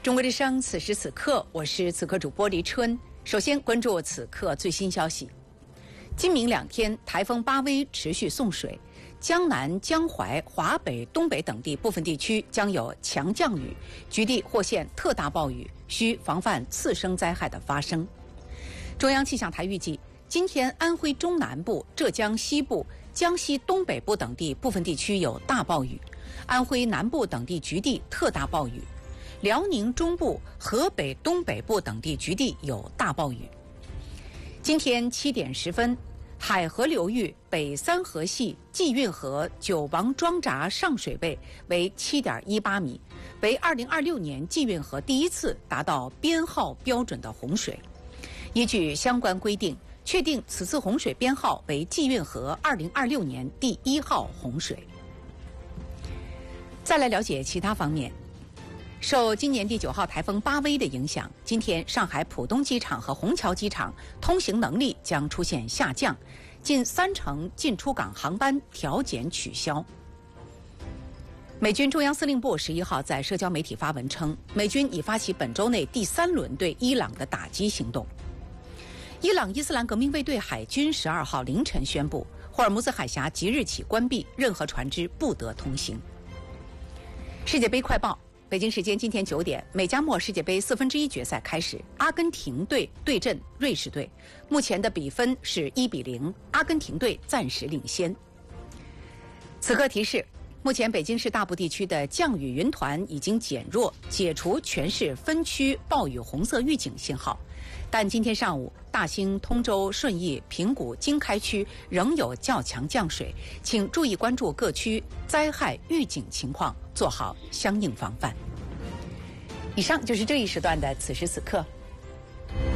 中国之声，此时此刻，我是此刻主播黎春。首先关注此刻最新消息：今明2天，台风巴威持续送水，江南、江淮、华北、东北等地部分地区将有强降雨，局地或现特大暴雨，需防范次生灾害的发生。中央气象台预计，今天安徽中南部、浙江西部、江西东北部等地部分地区有大暴雨，安徽南部等地局地特大暴雨。辽宁中部、河北东北部等地局地有大暴雨。今天7点10分，海河流域北三河系济运河九王庄闸上水位为7.18米，为2026年济运河第一次达到编号标准的洪水。依据相关规定，确定此次洪水编号为济运河2026年第1号洪水。再来了解其他方面。受今年第9号台风巴威的影响，今天上海浦东机场和虹桥机场通行能力将出现下降，近30%进出港航班调减取消。美军中央司令部11号在社交媒体发文称，美军已发起本周内第3轮对伊朗的打击行动。伊朗伊斯兰革命卫队海军12号凌晨宣布，霍尔木兹海峡即日起关闭，任何船只不得通行。世界杯快报。北京时间今天9点，美加墨世界杯1/4决赛开始，阿根廷队对阵瑞士队，目前的比分是1-0，阿根廷队暂时领先。此刻提示，目前北京市大部地区的降雨云团已经减弱，解除全市分区暴雨红色预警信号，但今天上午大兴、通州、顺义、平谷、经开区仍有较强降水，请注意关注各区灾害预警情况，做好相应防范。以上就是这一时段的此时此刻。